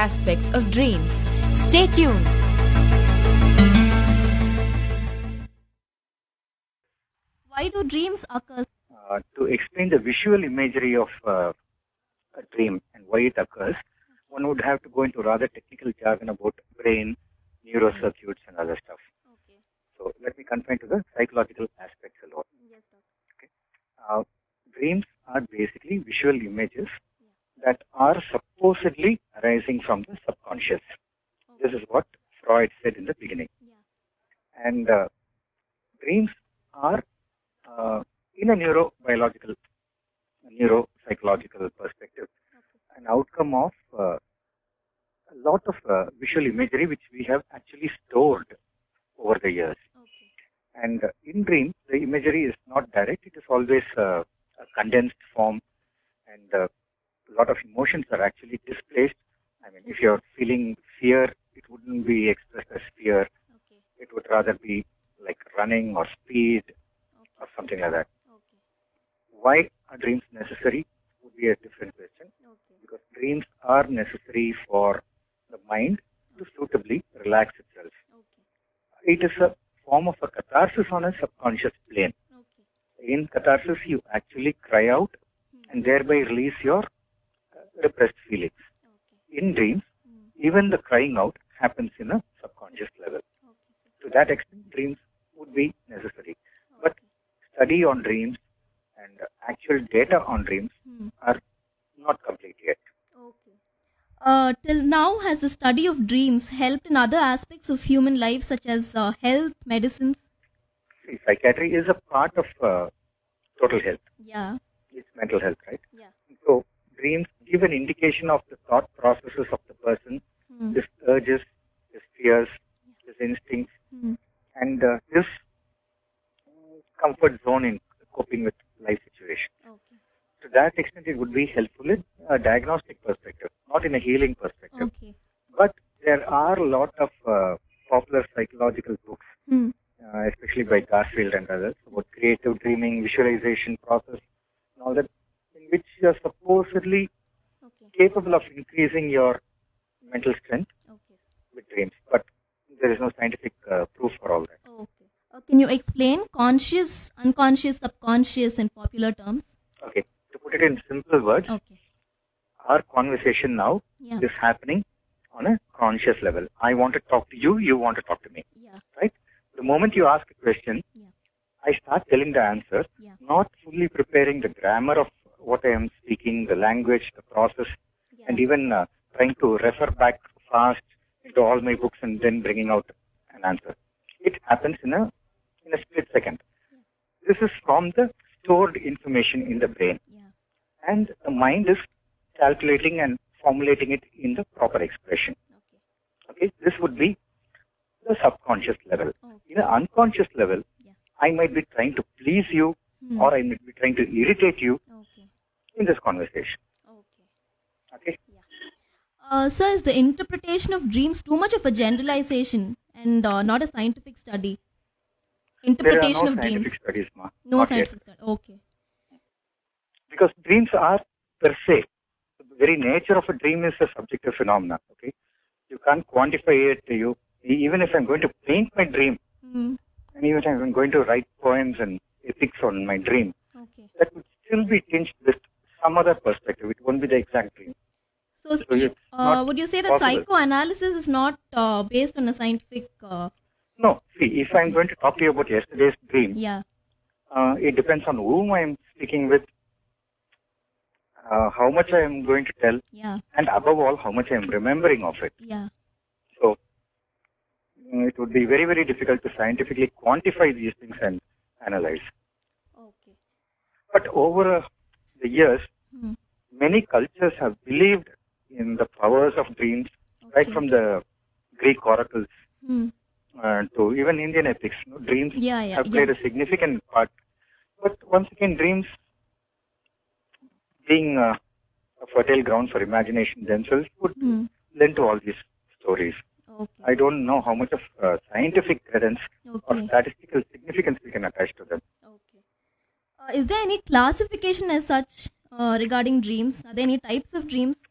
aspects of dreams. Stay tuned. Why do dreams occur? To explain the visual imagery of a dream and why it occurs, one would have to go into rather technical jargon about brain, neurocircuits, and other stuff. Okay. So let me confine to the psychological aspects alone. Yes, doctor. Dreams are basically visual images that are supposedly arising from the subconscious. This is what Freud said in the beginning. Yeah. And dreams are, in a neuropsychological perspective, an outcome of a lot of visual imagery which we have actually stored over the years. Okay. And in dreams, the imagery is not direct. It is always a condensed form, and a lot of emotions are actually displaced. I mean, if you're feeling fear, it wouldn't be expressed as fear. Okay. It would rather be like running or speed Okay. or something like that. Okay. Why are dreams necessary would be a different question, Okay. because dreams are necessary for the mind to suitably relax itself. Okay. It is a form of a catharsis on a subconscious plane. Okay. In catharsis, you actually cry out and thereby release your repressed feelings. Okay. In dreams, Mm. even the crying out happens in a subconscious level. Okay. To that extent, dreams would be necessary. But Okay. study on dreams and actual data on dreams Hmm. are not complete yet. Okay. Till now, has the study of dreams helped in other aspects of human life, such as health, medicines? See, psychiatry is a part of total health. Yeah. It's mental health, right? Yeah. So dreams give an indication of the thought processes of the person, Hmm. his urges, his fears, his instincts, Hmm. and his comfort zone in coping with life situations. Okay. To that extent, it would be helpful in a diagnostic perspective, not in a healing perspective. Okay. But there are a lot of popular psychological books, Hmm. especially by Garfield and others, about creative dreaming, visualization process, and all that, in which you are supposedly Okay. capable of increasing your mental strength Okay. with dreams. But there is no scientific proof for all that. Okay. Can you explain conscious, unconscious, subconscious in popular terms? Okay, to put it in simple words, Okay. our conversation now Yeah. is happening on a conscious level. I want to talk to you, you want to talk to me, Yeah. right? The moment you ask a question, Yeah. I start telling the answer, Yeah. not fully preparing the grammar of what I am speaking, the language, the process, Yeah. and even trying to refer back fast into all my books and then bringing out an answer. It happens in a split second. This is from the stored information in the brain, Yeah. and the mind is calculating and formulating it in the proper expression. Okay. Okay, this would be the subconscious level. Okay. In an unconscious level, Yeah. I might be trying to please you, Hmm. or I might be trying to irritate you Okay. in this conversation. Okay. Okay, So, is the interpretation of dreams too much of a generalization and not a scientific study? there are Interpretation no of scientific dreams. studies, ma. No Not yet. scientific study. Okay. Because dreams are per se. The very nature of a dream is a subjective phenomenon. Okay, you can't quantify it. Even if I'm going to paint my dream, Hmm. and even if I'm going to write poems and epics on my dream, Okay. that would still be tinged with some other perspective. It won't be the exact dream. So, So it's not would you say that possible. psychoanalysis is not based on a scientific? No, see, if I'm going to talk to you about yesterday's dream, Yeah. it depends on whom I'm speaking with, how much I am going to tell, Yeah. and above all, how much I am remembering of it. Yeah. So, it would be very, very difficult to scientifically quantify these things and analyze. Okay. But over the years, Hmm. many cultures have believed in the powers of dreams, right Okay. from the Greek oracles Hmm. to even Indian epics. Dreams Yeah. Yeah. have played Yeah. a significant part. But once again, dreams being a fertile ground for imagination themselves would Hmm. lend to all these stories. Okay. I don't know how much of scientific credence or Okay. statistical significance we can attach to them. Okay. Is there any classification as such regarding dreams? Are there any types of dreams?